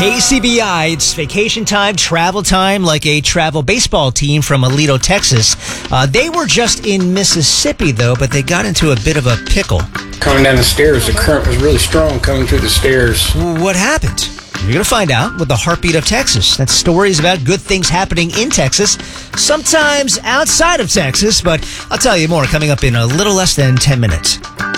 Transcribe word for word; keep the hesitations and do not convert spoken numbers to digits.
K C B I, it's vacation time, travel time, like a travel baseball team from Aledo, Texas. Uh, they were just in Mississippi, though, but they got into a bit of a pickle. Coming down the stairs, the current was really strong coming through the stairs. What happened? You're going to find out with the Heartbeat of Texas. That's stories about good things happening in Texas, sometimes outside of Texas, but I'll tell you more coming up in a little less than ten minutes.